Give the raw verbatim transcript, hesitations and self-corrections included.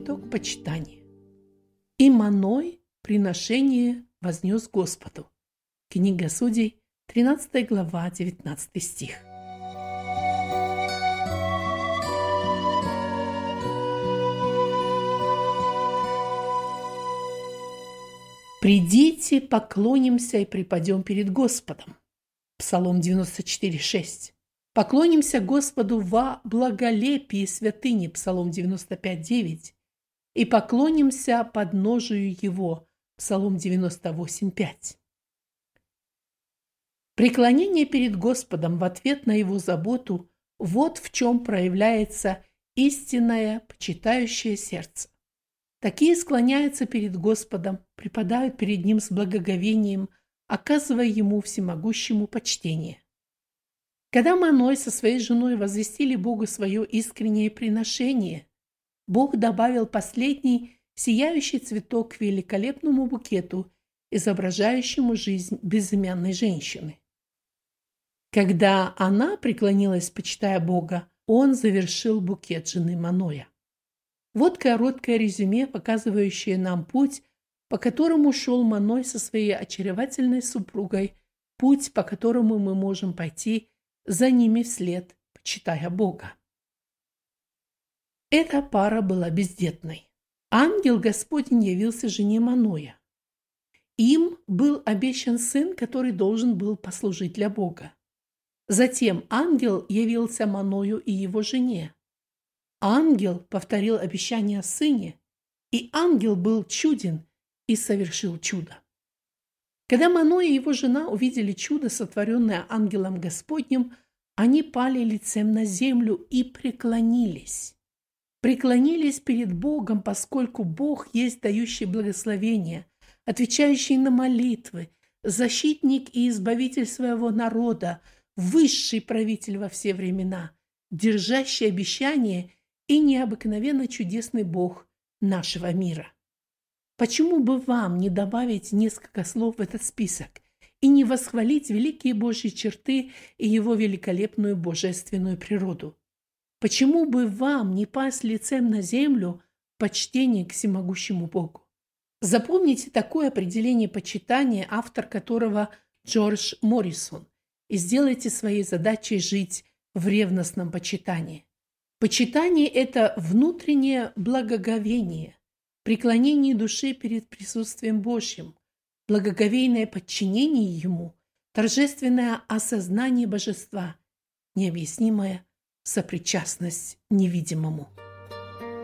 итог почитания. «И Маной приношение вознес Господу». Книга Судей, тринадцатая глава, девятнадцатый стих. «Придите, поклонимся и преподем перед Господом». Псалом девяносто четыре шесть. «Поклонимся Господу во благолепии святыни». Псалом девяносто пять девять. «И поклонимся подножию Его». Псалом девяносто восемь пять. Преклонение перед Господом в ответ на Его заботу – вот в чем проявляется истинное почитающее сердце. Такие склоняются перед Господом, преподают перед Ним с благоговением, оказывая Ему всемогущему почтение. Когда Маной со своей женой возвестили Богу свое искреннее приношение, Бог добавил последний сияющий цветок к великолепному букету, изображающему жизнь безымянной женщины. Когда она преклонилась, почитая Бога, Он завершил букет жены Маноя. Вот короткое резюме, показывающее нам путь, по которому шел Маной со своей очаровательной супругой, путь, по которому мы можем пойти за ними вслед, почитая Бога. Эта пара была бездетной. Ангел Господень явился жене Маноя. Им был обещан сын, который должен был послужить для Бога. Затем ангел явился Маною и его жене. Ангел повторил обещание о сыне, и ангел был чуден и совершил чудо. Когда Маной и его жена увидели чудо, сотворенное ангелом Господним, они пали лицем на землю и преклонились. Преклонились перед Богом, поскольку Бог есть дающий благословение, отвечающий на молитвы, защитник и избавитель своего народа, высший правитель во все времена, держащий обещание и необыкновенно чудесный Бог нашего мира. Почему бы вам не добавить несколько слов в этот список и не восхвалить великие Божьи черты и Его великолепную божественную природу? Почему бы вам не пасть лицем на землю в почтении к всемогущему Богу? Запомните такое определение почитания, автор которого Джордж Моррисон, и сделайте своей задачей жить в ревностном почитании. Почитание – это внутреннее благоговение, преклонение души перед присутствием Божьим, благоговейное подчинение Ему, торжественное осознание божества, необъяснимая сопричастность невидимому.